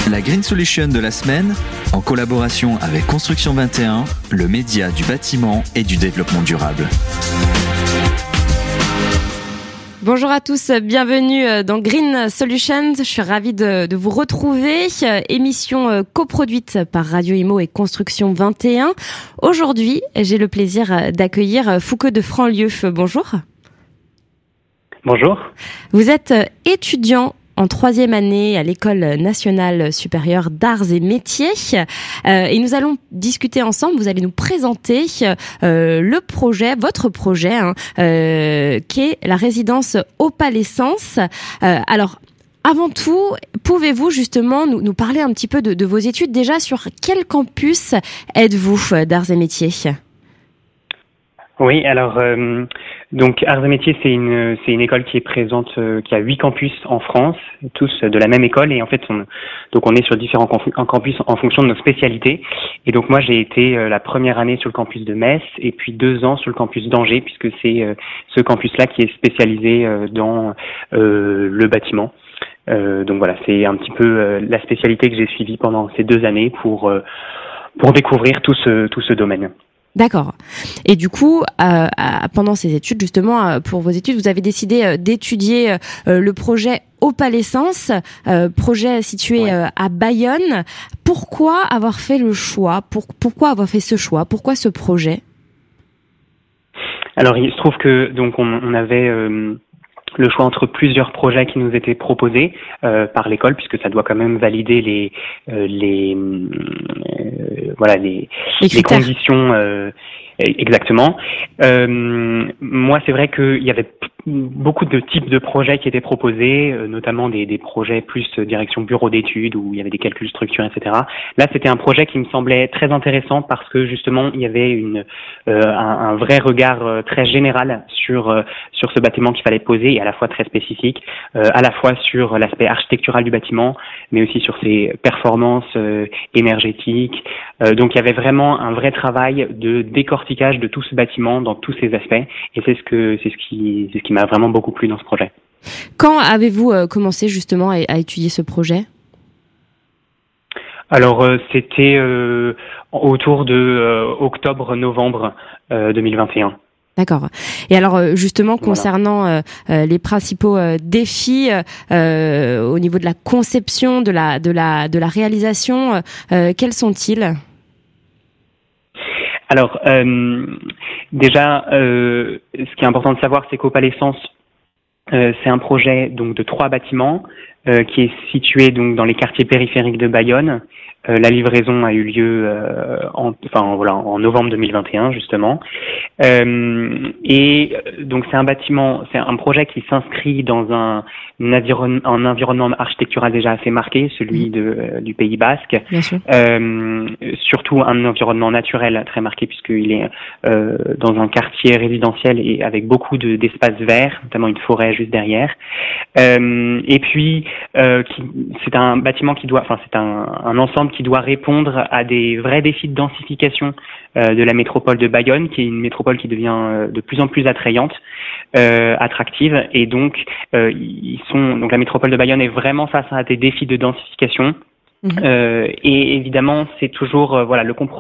La Green Solution de la semaine, en collaboration avec Construction 21, le média du bâtiment et du développement durable. Bonjour à tous, bienvenue dans Green Solutions. Je suis ravie de vous retrouver. Émission coproduite par Radio Imo et Construction 21. Aujourd'hui, j'ai le plaisir d'accueillir Fouque de Franlieu. Bonjour. Bonjour. Vous êtes étudiant en 3e année à l'École nationale supérieure d'arts et métiers. Et nous allons discuter ensemble, vous allez nous présenter votre projet, qui est la résidence Opalescence. Alors, avant tout, pouvez-vous justement nous parler un petit peu de vos études? Déjà, sur quel campus êtes-vous d'arts et métiers? Oui, alors donc Arts et Métiers, c'est une école qui est présente, qui a 8 campus en France, tous de la même école, et en fait on est sur différents campus en fonction de nos spécialités. Et donc moi j'ai été la première année sur le campus de Metz et puis 2 ans sur le campus d'Angers, puisque c'est ce campus-là qui est spécialisé dans le bâtiment. Donc voilà, c'est un petit peu la spécialité que j'ai suivie pendant ces 2 années pour découvrir tout ce domaine. D'accord. Et du coup, pendant ces études, justement, pour vos études, vous avez décidé d'étudier le projet Opalescence, projet situé à Bayonne. Pourquoi avoir fait le choix? Pourquoi avoir fait ce choix? Pourquoi ce projet? Alors, il se trouve que donc on avait le choix entre plusieurs projets qui nous étaient proposés par l'école, puisque ça doit quand même valider les conditions exactement. Moi, c'est vrai qu'il y avait beaucoup de types de projets qui étaient proposés, notamment des projets plus direction bureau d'études où il y avait des calculs structurés, etc. Là, c'était un projet qui me semblait très intéressant parce que justement, il y avait un vrai regard très général sur ce bâtiment qu'il fallait poser, et à la fois très spécifique, à la fois sur l'aspect architectural du bâtiment, mais aussi sur ses performances énergétiques. Donc, il y avait vraiment un vrai travail de décortiquage de tout ce bâtiment dans tous ses aspects, et c'est ce qui m'a vraiment beaucoup plu dans ce projet. Quand avez-vous commencé justement à étudier ce projet? Alors c'était autour de octobre-novembre 2021. D'accord. Et alors justement concernant les principaux défis au niveau de la conception, de la réalisation, quels sont-ils? Alors, déjà, ce qui est important de savoir, c'est qu'Opalescence, c'est un projet donc de 3 bâtiments qui est situé donc dans les quartiers périphériques de Bayonne. La livraison a eu lieu en novembre 2021 justement. Et donc c'est un projet qui s'inscrit dans un environnement architectural déjà assez marqué, celui du Pays Basque. Bien sûr. Surtout un environnement naturel très marqué puisqu'il est dans un quartier résidentiel et avec beaucoup d'espaces verts, notamment une forêt juste derrière. Et puis c'est un bâtiment c'est un ensemble qui doit répondre à des vrais défis de densification de la métropole de Bayonne, qui est une métropole qui devient de plus en plus attrayante, attractive, et donc donc la métropole de Bayonne est vraiment face à des défis de densification. Et évidemment, c'est toujours le compromis